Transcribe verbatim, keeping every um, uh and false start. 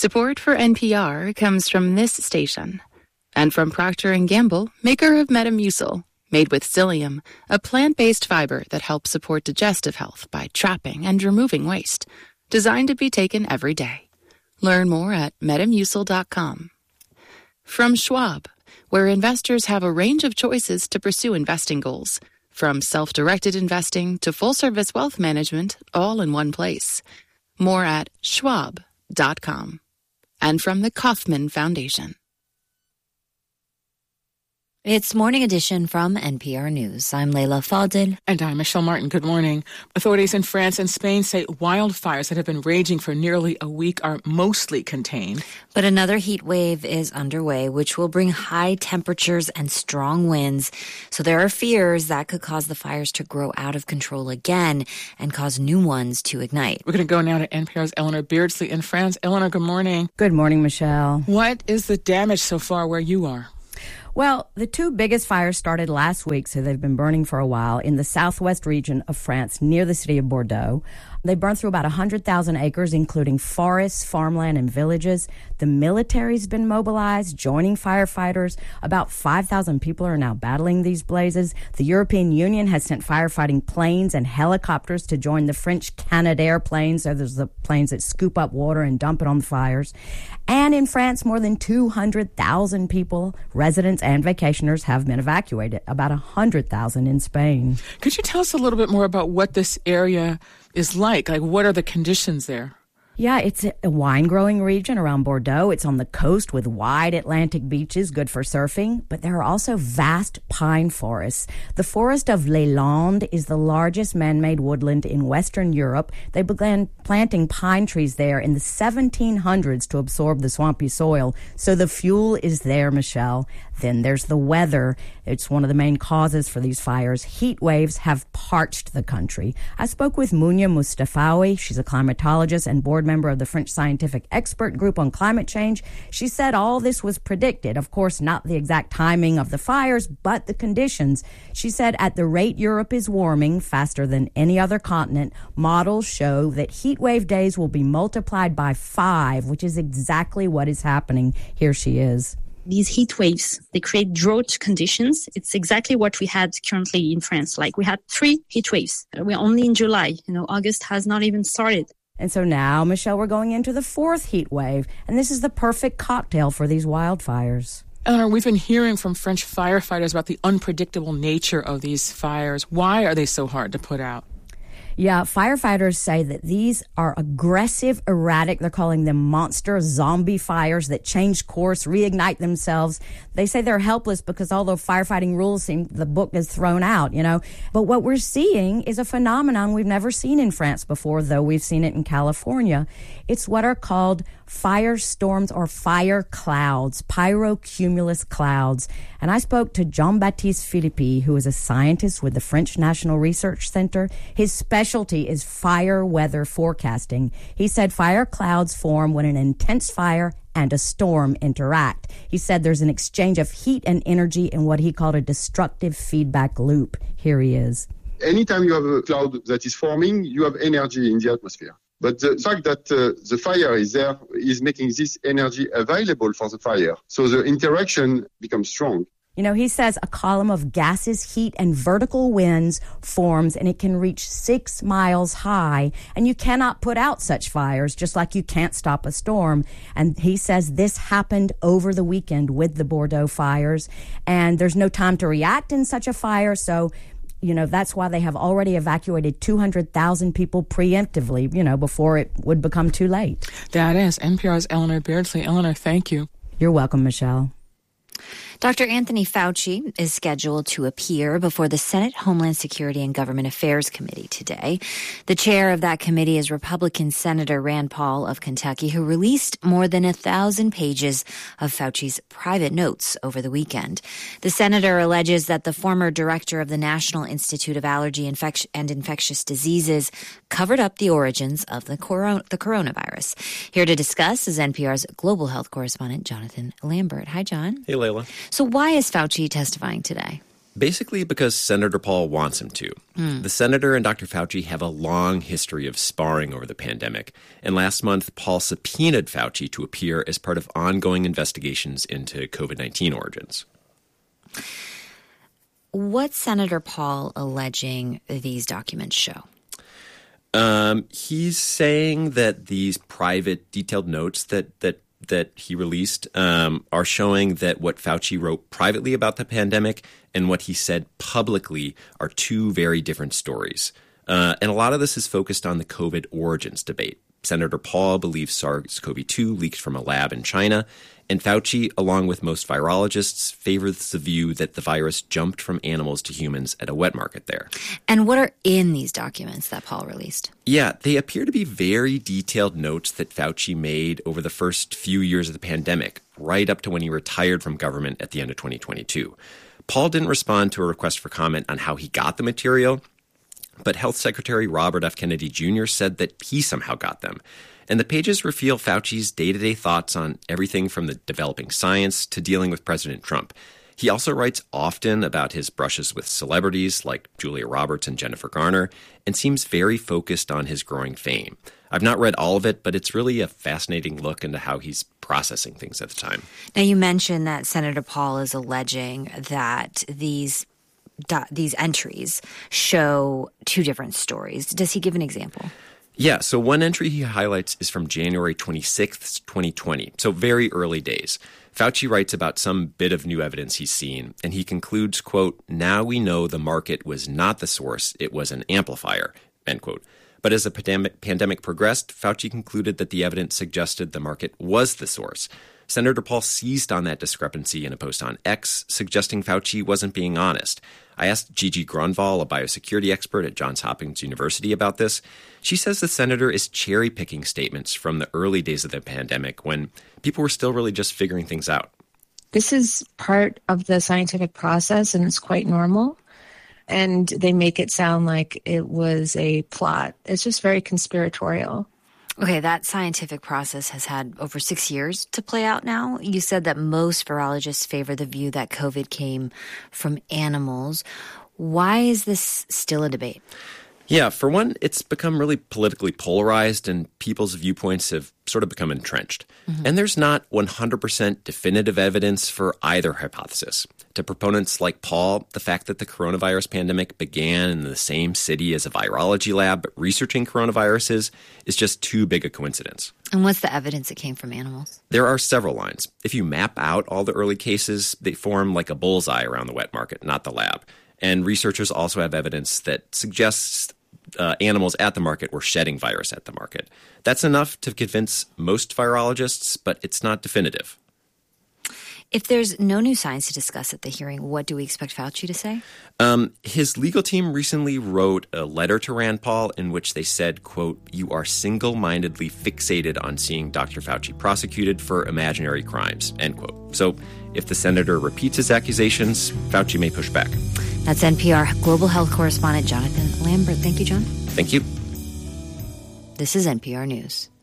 Support for N P R comes from this station and from Procter and Gamble, maker of Metamucil, made with psyllium, a plant-based fiber that helps support digestive health by trapping and removing waste, designed to be taken every day. Learn more at metamucil dot com. From Schwab, where investors have a range of choices to pursue investing goals, from self-directed investing to full-service wealth management, all in one place. More at schwab dot com. And from the Kauffman Foundation. It's Morning Edition from N P R News. I'm Leila Fadel. And I'm Michelle Martin. Good morning. Authorities in France and Spain say wildfires that have been raging for nearly a week are mostly contained. But another heat wave is underway, which will bring high temperatures and strong winds. So there are fears that could cause the fires to grow out of control again and cause new ones to ignite. We're going to go now to N P R's Eleanor Beardsley in France. Eleanor, good morning. Good morning, Michelle. What is the damage so far where you are? Well, the two biggest fires started last week, so they've been burning for a while in the southwest region of France near the city of Bordeaux. They burned through about one hundred thousand acres, including forests, farmland, and villages. The military's been mobilized, joining firefighters. About five thousand people are now battling these blazes. The European Union has sent firefighting planes and helicopters to join the French Canadair planes. So there's the planes that scoop up water and dump it on the fires. And in France, more than two hundred thousand people, residents and vacationers, have been evacuated. About one hundred thousand in Spain. Could you tell us a little bit more about what this area is like? Like, what are the conditions there? Yeah, it's a wine-growing region around Bordeaux. It's on the coast with wide Atlantic beaches, good for surfing. But there are also vast pine forests. The forest of Les Landes is the largest man-made woodland in Western Europe. They began planting pine trees there in the seventeen hundreds to absorb the swampy soil. So the fuel is there, Michelle. Then there's the weather. It's one of the main causes for these fires. Heat waves have parched the country. I spoke with Mounia Mustafawi. She's a climatologist and board member of the French Scientific Expert Group on Climate Change. She said all this was predicted. Of course, not the exact timing of the fires, but the conditions. She said at the rate Europe is warming faster than any other continent, models show that heat wave days will be multiplied by five, which is exactly what is happening. Here she is. These heat waves, they create drought conditions. It's exactly what we had currently in France. Like we had three heat waves. We're only in July. You know, August has not even started. And so now, Michelle, we're going into the fourth heat wave. And this is the perfect cocktail for these wildfires. Eleanor, we've been hearing from French firefighters about the unpredictable nature of these fires. Why are they so hard to put out? Yeah, firefighters say that these are aggressive, erratic. They're calling them monster zombie fires that change course, reignite themselves. They say they're helpless because although firefighting rules seem the book is thrown out, you know. But what we're seeing is a phenomenon we've never seen in France before, though we've seen it in California. It's what are called firestorms or fire clouds, pyrocumulus clouds. And I spoke to Jean-Baptiste Philippi, who is a scientist with the French National Research Center. His specialty is fire weather forecasting. He said fire clouds form when an intense fire and a storm interact. He said there's an exchange of heat and energy in what he called a destructive feedback loop. Here he is. Anytime you have a cloud that is forming, you have energy in the atmosphere. But the fact that uh, the fire is there is making this energy available for the fire. So the interaction becomes strong. You know, he says a column of gases, heat, and vertical winds forms, and it can reach six miles high. And you cannot put out such fires, just like you can't stop a storm. And he says this happened over the weekend with the Bordeaux fires. And there's no time to react in such a fire, so you know, that's why they have already evacuated two hundred thousand people preemptively, you know, before it would become too late. That is N P R's Eleanor Beardsley. Eleanor, thank you. You're welcome, Michelle. Doctor Anthony Fauci is scheduled to appear before the Senate Homeland Security and Government Affairs Committee today. The chair of that committee is Republican Senator Rand Paul of Kentucky, who released more than a thousand pages of Fauci's private notes over the weekend. The senator alleges that the former director of the National Institute of Allergy Infec- and Infectious Diseases covered up the origins of the, cor- the coronavirus. Here to discuss is N P R's global health correspondent, Jonathan Lambert. Hi, John. Hey, Layla. So why is Fauci testifying today? Basically because Senator Paul wants him to. Mm. The senator and Doctor Fauci have a long history of sparring over the pandemic. And last month, Paul subpoenaed Fauci to appear as part of ongoing investigations into covid nineteen origins. What's Senator Paul alleging these documents show? Um, he's saying that these private, detailed notes that that that he released um, are showing that what Fauci wrote privately about the pandemic and what he said publicly are two very different stories. Uh, and a lot of this is focused on the COVID origins debate. Senator Paul believes SARS-C o V two leaked from a lab in China, and Fauci, along with most virologists, favors the view that the virus jumped from animals to humans at a wet market there. And what are in these documents that Paul released? Yeah, they appear to be very detailed notes that Fauci made over the first few years of the pandemic, right up to when he retired from government at the end of twenty twenty-two. Paul didn't respond to a request for comment on how he got the material, but Health Secretary Robert F. Kennedy Junior said that he somehow got them. And the pages reveal Fauci's day-to-day thoughts on everything from the developing science to dealing with President Trump. He also writes often about his brushes with celebrities like Julia Roberts and Jennifer Garner, and seems very focused on his growing fame. I've not read all of it, but it's really a fascinating look into how he's processing things at the time. Now, you mentioned that Senator Paul is alleging that these these entries show two different stories. Does he give an example? Yeah, so one entry he highlights is from January twenty-sixth, twenty twenty, so very early days. Fauci writes about some bit of new evidence he's seen, and he concludes, quote, "Now we know the market was not the source, it was an amplifier," end quote. But as the pandemic, pandemic progressed, Fauci concluded that the evidence suggested the market was the source. Senator Paul seized on that discrepancy in a post on X, suggesting Fauci wasn't being honest. I asked Gigi Grunwald, a biosecurity expert at Johns Hopkins University, about this. She says the senator is cherry-picking statements from the early days of the pandemic when people were still really just figuring things out. This is part of the scientific process, and it's quite normal. And they make it sound like it was a plot. It's just very conspiratorial. Okay, that scientific process has had over six years to play out now. You said that most virologists favor the view that COVID came from animals. Why is this still a debate? Yeah, for one, it's become really politically polarized and people's viewpoints have sort of become entrenched. Mm-hmm. And there's not one hundred percent definitive evidence for either hypothesis. To proponents like Paul, the fact that the coronavirus pandemic began in the same city as a virology lab researching coronaviruses is just too big a coincidence. And what's the evidence it came from animals? There are several lines. If you map out all the early cases, they form like a bullseye around the wet market, not the lab. And researchers also have evidence that suggests Uh, animals at the market were shedding virus at the market. That's enough to convince most virologists, but it's not definitive. If there's no new science to discuss at the hearing, what do we expect Fauci to say? Um, his legal team recently wrote a letter to Rand Paul in which they said, quote, "You are single-mindedly fixated on seeing Doctor Fauci prosecuted for imaginary crimes," end quote. So if the senator repeats his accusations, Fauci may push back. That's N P R Global Health Correspondent Jonathan Lambert. Thank you, John. Thank you. This is N P R News.